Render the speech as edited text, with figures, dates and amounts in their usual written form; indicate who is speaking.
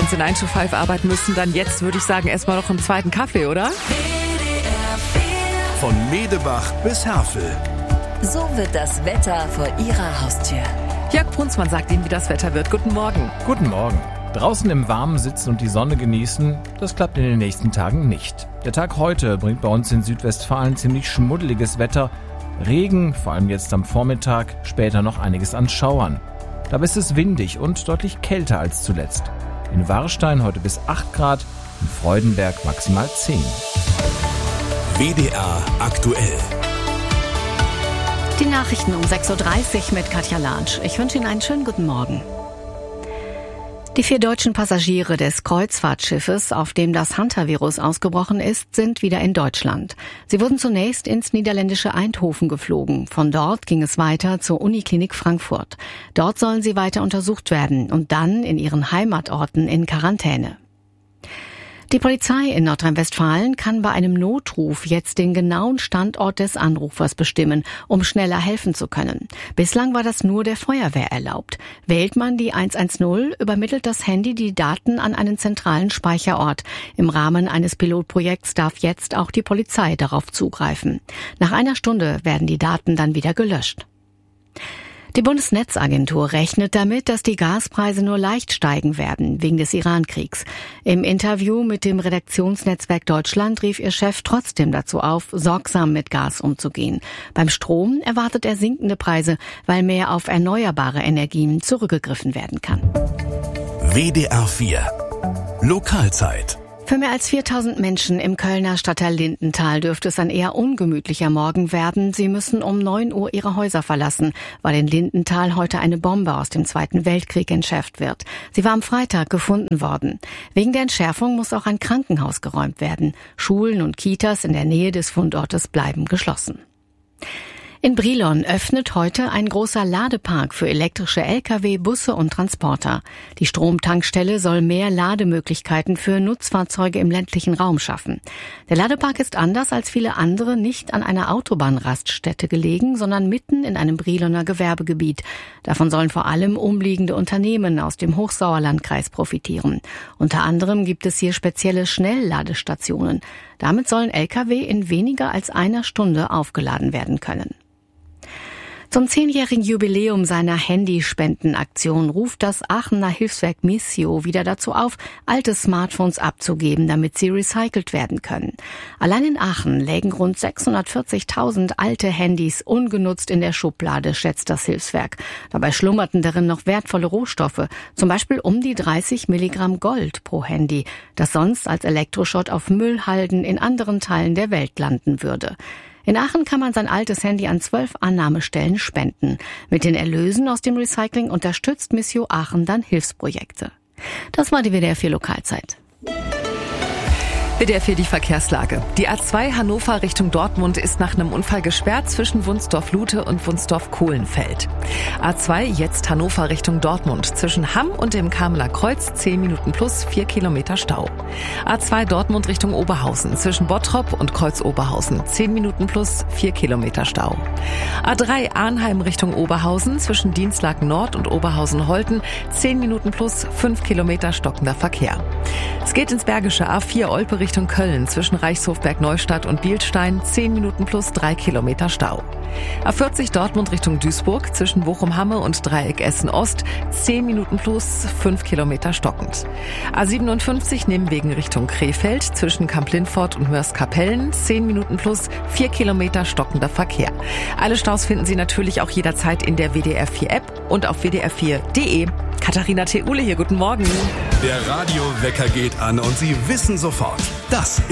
Speaker 1: Sie 9 to 5 arbeiten müssen, dann jetzt würde ich sagen, erstmal noch einen zweiten Kaffee, oder?
Speaker 2: Von Medebach bis Herfel.
Speaker 3: So wird das Wetter vor Ihrer Haustür.
Speaker 1: Jörg Brunsmann sagt Ihnen, wie das Wetter wird. Guten Morgen.
Speaker 4: Guten Morgen. Draußen im Warmen sitzen und die Sonne genießen, das klappt in den nächsten Tagen nicht. Der Tag heute bringt bei uns in Südwestfalen ziemlich schmuddeliges Wetter. Regen, vor allem jetzt am Vormittag, später noch einiges an Schauern. Dabei ist es windig und deutlich kälter als zuletzt. In Warstein heute bis 8 Grad, in Freudenberg maximal 10.
Speaker 2: WDR aktuell.
Speaker 5: Die Nachrichten um 6.30 Uhr mit Katja Latsch. Ich wünsche Ihnen einen schönen guten Morgen. Die 4 deutschen Passagiere des Kreuzfahrtschiffes, auf dem das Hantavirus ausgebrochen ist, sind wieder in Deutschland. Sie wurden zunächst ins niederländische Eindhoven geflogen. Von dort ging es weiter zur Uniklinik Frankfurt. Dort sollen sie weiter untersucht werden und dann in ihren Heimatorten in Quarantäne. Die Polizei in Nordrhein-Westfalen kann bei einem Notruf jetzt den genauen Standort des Anrufers bestimmen, um schneller helfen zu können. Bislang war das nur der Feuerwehr erlaubt. Wählt man die 110, übermittelt das Handy die Daten an einen zentralen Speicherort. Im Rahmen eines Pilotprojekts darf jetzt auch die Polizei darauf zugreifen. Nach einer Stunde werden die Daten dann wieder gelöscht. Die Bundesnetzagentur rechnet damit, dass die Gaspreise nur leicht steigen werden, wegen des Iran-Kriegs. Im Interview mit dem Redaktionsnetzwerk Deutschland rief ihr Chef trotzdem dazu auf, sorgsam mit Gas umzugehen. Beim Strom erwartet er sinkende Preise, weil mehr auf erneuerbare Energien zurückgegriffen werden kann.
Speaker 2: WDR 4 Lokalzeit.
Speaker 5: Für mehr als 4.000 Menschen im Kölner Stadtteil Lindenthal dürfte es ein eher ungemütlicher Morgen werden. Sie müssen um 9 Uhr ihre Häuser verlassen, weil in Lindenthal heute eine Bombe aus dem Zweiten Weltkrieg entschärft wird. Sie war am Freitag gefunden worden. Wegen der Entschärfung muss auch ein Krankenhaus geräumt werden. Schulen und Kitas in der Nähe des Fundortes bleiben geschlossen. In Brilon öffnet heute ein großer Ladepark für elektrische Lkw, Busse und Transporter. Die Stromtankstelle soll mehr Lademöglichkeiten für Nutzfahrzeuge im ländlichen Raum schaffen. Der Ladepark ist anders als viele andere nicht an einer Autobahnraststätte gelegen, sondern mitten in einem Briloner Gewerbegebiet. Davon sollen vor allem umliegende Unternehmen aus dem Hochsauerlandkreis profitieren. Unter anderem gibt es hier spezielle Schnellladestationen. Damit sollen Lkw in weniger als einer Stunde aufgeladen werden können. Zum 10-jährigen Jubiläum seiner Handyspendenaktion ruft das Aachener Hilfswerk Missio wieder dazu auf, alte Smartphones abzugeben, damit sie recycelt werden können. Allein in Aachen lägen rund 640.000 alte Handys ungenutzt in der Schublade, schätzt das Hilfswerk. Dabei schlummerten darin noch wertvolle Rohstoffe, zum Beispiel um die 30 Milligramm Gold pro Handy, das sonst als Elektroschrott auf Müllhalden in anderen Teilen der Welt landen würde. In Aachen kann man sein altes Handy an 12 Annahmestellen spenden. Mit den Erlösen aus dem Recycling unterstützt Missio Aachen dann Hilfsprojekte. Das war die WDR 4 Lokalzeit.
Speaker 1: WDR 4 die Verkehrslage. Die A2 Hannover Richtung Dortmund ist nach einem Unfall gesperrt zwischen Wunsdorf-Lute und Wunsdorf-Kohlenfeld. A2 jetzt Hannover Richtung Dortmund. Zwischen Hamm und dem Kameler Kreuz 10 Minuten plus 4 Kilometer Stau. A2 Dortmund Richtung Oberhausen. Zwischen Bottrop und Kreuz-Oberhausen 10 Minuten plus 4 Kilometer Stau. A3 Arnheim Richtung Oberhausen. Zwischen Dienstlaken Nord und Oberhausen-Holten 10 Minuten plus 5 Kilometer stockender Verkehr. Es geht ins Bergische A4 Olpe Richtung Köln, zwischen Reichshofberg-Neustadt und Bielstein 10 Minuten plus 3 Kilometer Stau. A40 Dortmund Richtung Duisburg, zwischen Bochum-Hamme und Dreieck Essen-Ost 10 Minuten plus 5 Kilometer stockend. A57 Nimwegen Richtung Krefeld, zwischen Kamp-Lintfort und Mörs-Kapellen 10 Minuten plus 4 Kilometer stockender Verkehr. Alle Staus finden Sie natürlich auch jederzeit in der WDR 4 App und auf wdr4.de. Katharina Theule hier, guten Morgen.
Speaker 2: Der Radiowecker geht an und Sie wissen sofort, das